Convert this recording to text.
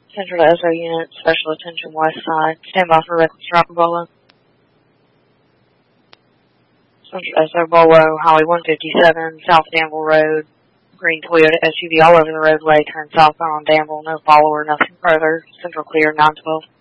Central to SO unit, special attention west side. Stand by for reckless drop Bolo. Central to SO Bolo, Highway 157, South Danville Road. Green Toyota SUV all over the roadway. Turn southbound on Danville. No follower, nothing further. Central clear, 912.